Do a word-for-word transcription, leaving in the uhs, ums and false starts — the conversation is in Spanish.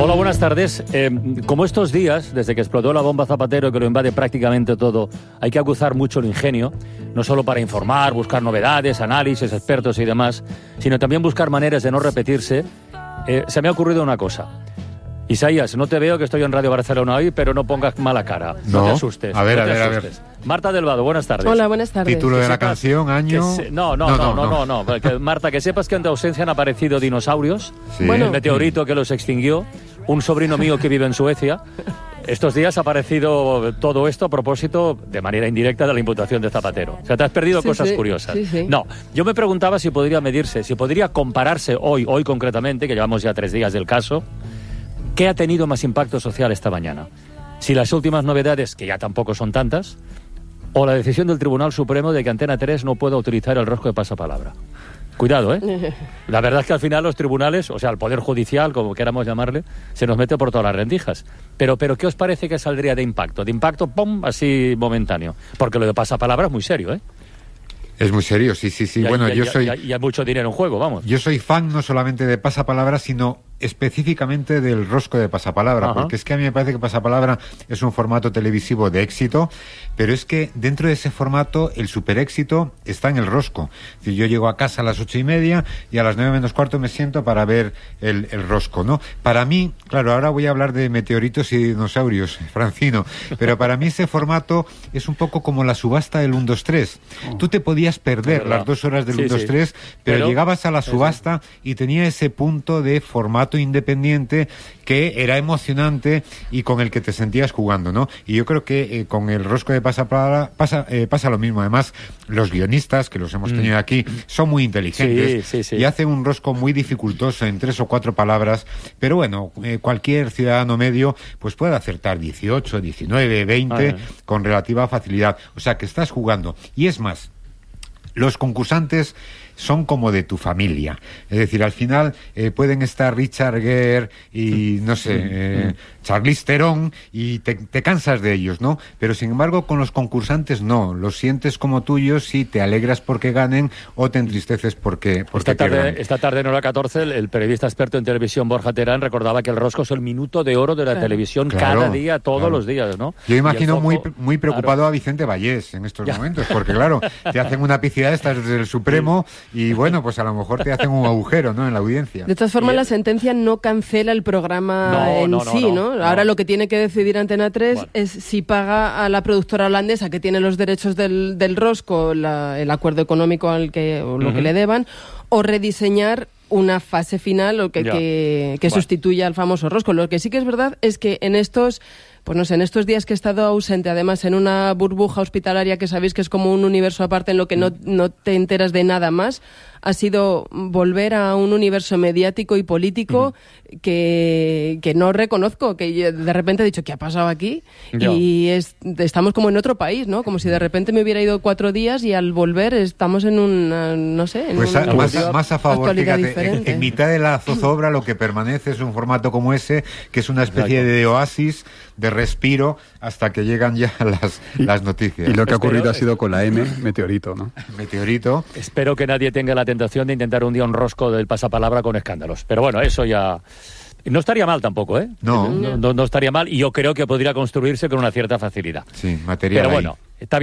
Hola, buenas tardes. Eh, como estos días, desde que explotó la bomba Zapatero, que lo invade prácticamente todo, hay que aguzar mucho el ingenio, no solo para informar, buscar novedades, análisis, expertos y demás, sino también buscar maneras de no repetirse, eh, se me ha ocurrido una cosa. Isaías, no te veo, que estoy en Radio Barcelona hoy, pero no pongas mala cara. No, no te asustes. A ver, no a te ver, asustes. a ver. Marta del Vado, buenas tardes. Hola, buenas tardes. Título de que la sepas, canción, año... Se... No, no, no, no, no, no, no, no. Que, Marta, que sepas que en tu ausencia han aparecido dinosaurios, sí. Bueno, el meteorito que los extinguió, un sobrino mío que vive en Suecia. Estos días ha aparecido todo esto a propósito, de manera indirecta, de la imputación de Zapatero. O sea, te has perdido sí, cosas sí, curiosas. Sí, sí. No, yo me preguntaba si podría medirse, si podría compararse hoy, hoy concretamente, que llevamos ya tres días del caso, ¿qué ha tenido más impacto social esta mañana? Si las últimas novedades, que ya tampoco son tantas, o la decisión del Tribunal Supremo de que Antena tres no pueda utilizar el rosco de pasapalabra. Cuidado, ¿eh? La verdad es que al final los tribunales, o sea, el Poder Judicial, como queramos llamarle, se nos mete por todas las rendijas. Pero, pero ¿qué os parece que saldría de impacto? De impacto, ¡pum!, así momentáneo. Porque lo de pasapalabra es muy serio, ¿eh? Es muy serio, sí, sí, sí. Y hay, bueno, y, yo y, soy... Y hay mucho dinero en juego, vamos. Yo soy fan no solamente de pasapalabra, sino específicamente del rosco de pasapalabra, Ajá. porque es que a mí me parece que pasapalabra es un formato televisivo de éxito, pero es que dentro de ese formato el super éxito está en el rosco. Es decir, yo llego a casa a las ocho y media y a las nueve menos cuarto me siento para ver el, el rosco, ¿no? Para mí, claro, ahora voy a hablar de meteoritos y dinosaurios, Francino, pero para mí ese formato es un poco como la subasta del uno dos tres. Oh. Tú te podías perder las dos horas del sí, uno dos tres, sí. pero, pero llegabas a la subasta sí, sí. y tenía ese punto de formato independiente que era emocionante y con el que te sentías jugando, ¿no? Y yo creo que eh, con el rosco de pasapalabra pasa, eh, pasa lo mismo. Además, los guionistas, que los hemos tenido aquí, son muy inteligentes sí, sí, sí. y hacen un rosco muy dificultoso en tres o cuatro palabras, pero bueno, eh, cualquier ciudadano medio pues puede acertar dieciocho, diecinueve, veinte ah, con relativa facilidad. O sea, que estás jugando. Y es más, los concursantes son como de tu familia. Es decir, al final eh, pueden estar Richard Gere y, no sé, eh, Charlize Theron y te, te cansas de ellos, ¿no? Pero, sin embargo, con los concursantes no. Los sientes como tuyos y te alegras porque ganen o te entristeces porque, porque esta tarde, pierdan. Esta tarde en hora catorce, el, el periodista experto en televisión Borja Terán recordaba que el rosco es el minuto de oro de la claro. televisión claro, cada día, todos claro. los días, ¿no? Yo imagino foco, muy, muy preocupado claro. a Vicente Vallés en estos ya. momentos, porque, claro, te hacen una picidad esta desde el Supremo y, bueno, pues a lo mejor te hacen un agujero, ¿no?, en la audiencia. De todas formas, y la sentencia no cancela el programa no, en no, no, sí, ¿no? no, Ahora no. lo que tiene que decidir Antena tres bueno. es si paga a la productora holandesa, que tiene los derechos del, del rosco, la, el acuerdo económico al que, o lo uh-huh. que le deban, o rediseñar una fase final o que, que, que bueno. sustituya al famoso rosco. Lo que sí que es verdad es que en estos... Pues no sé, en estos días que he estado ausente, además en una burbuja hospitalaria que sabéis que es como un universo aparte en lo que no, no te enteras de nada más, ha sido volver a un universo mediático y político uh-huh. que, que no reconozco, que yo de repente he dicho, ¿qué ha pasado aquí? Yo. Y es, estamos como en otro país, ¿no? Como si de repente me hubiera ido cuatro días y al volver estamos en una, no sé... En pues una a, más, a, más a favor, fíjate, en, en mitad de la zozobra lo que permanece es un formato como ese, que es una especie Exacto. de oasis, de respiro, hasta que llegan ya las, y, las noticias. Y lo que ha ocurrido Espero, ha sido con la M, meteorito, ¿no? Meteorito. Espero que nadie tenga la tentación de intentar un día un rosco del pasapalabra con escándalos. Pero bueno, eso ya... No estaría mal tampoco, ¿eh? No. No, no, no estaría mal y yo creo que podría construirse con una cierta facilidad. Sí, material Pero ahí. bueno...